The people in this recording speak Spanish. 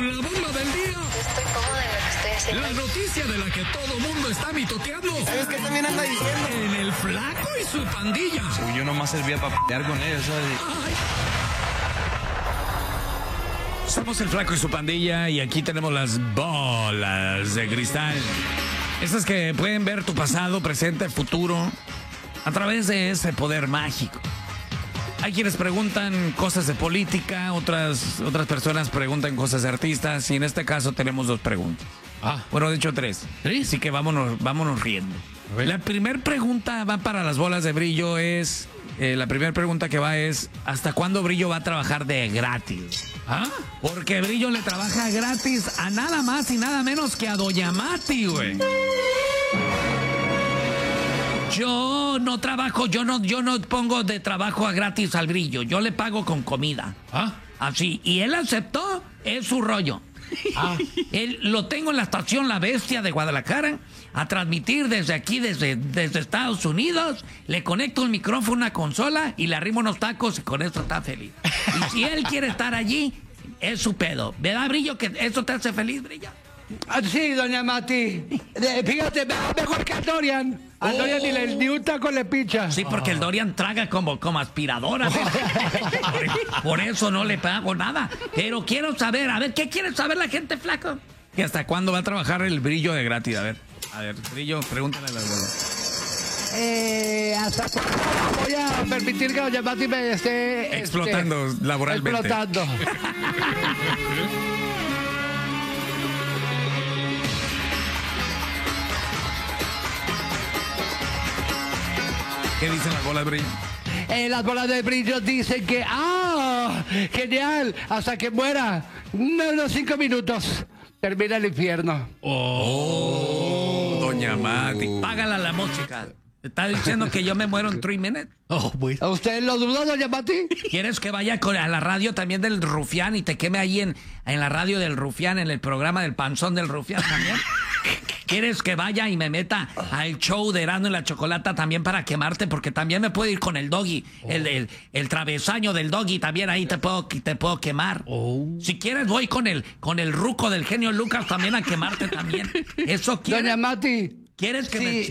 con la bomba del día. Estoy cómoda en lo que estoy haciendo. La noticia de la que todo mundo está mitoteando. ¿Sabes qué también anda diciendo? En el Flaco y su pandilla. Uy, yo nomás servía para pelear con ellos, ¿sabes? Ay. Somos el Flaco y su pandilla y aquí tenemos las bolas de cristal. Esas que pueden ver tu pasado, presente, futuro a través de ese poder mágico. Hay quienes preguntan cosas de política, otras personas preguntan cosas de artistas y en este caso tenemos dos preguntas. Bueno, de hecho tres. ¿Sí? Así que vámonos riendo. La primera pregunta va para las bolas de brillo es... la primera pregunta que va es, ¿hasta cuándo Brillo va a trabajar de gratis? ¿Ah? Porque Brillo le trabaja gratis a nada más y nada menos que a Doña Mati, güey. Yo no trabajo, yo no pongo de trabajo a gratis al Brillo, yo le pago con comida. ¿Ah? Así, y él aceptó, es su rollo. Ah. Él lo tengo en la estación La Bestia de Guadalajara a transmitir desde aquí, desde Estados Unidos. Le conecto un micrófono, una consola y le arrimo unos tacos y con eso está feliz. Y si él quiere estar allí, es su pedo. ¿Verdad, Brillo, que eso te hace feliz, Brillo? Sí, doña Mati. Fíjate, mejor que a Dorian. A Dorian ni un taco le picha. Sí, porque el Dorian traga como aspiradora. Por eso no le pago nada. Pero quiero saber, a ver, ¿qué quiere saber la gente, Flaco? ¿Y hasta cuándo va a trabajar el Brillo de gratis? A ver, Brillo, pregúntale a las bolas. ¿Hasta cuándo voy a permitir que doña Mati me esté... Explotando laboralmente. Explotando. ¿Qué dicen las bolas, Brillo? Las bolas de brillo dicen que... ¡Ah! ¡Genial! Hasta que muera. Unos 5 minutos. Termina el infierno. Doña Mati, págala la música. ¿Te está diciendo que yo me muero en 3 minutes? ¿A usted lo dudó, doña Mati? ¿Quieres que vaya a la radio también del Rufián y te queme ahí en la radio del Rufián, en el programa del Panzón del Rufián también? ¿Quieres que vaya y me meta al show de Erasmo y la Chocolata también para quemarte? Porque también me puedo ir con el Doggy, el travesaño del Doggy, también ahí te puedo quemar. Si quieres voy con el ruco del genio Lucas también a quemarte también. Eso quieres. Doña Mati. ¿Quieres que sí. me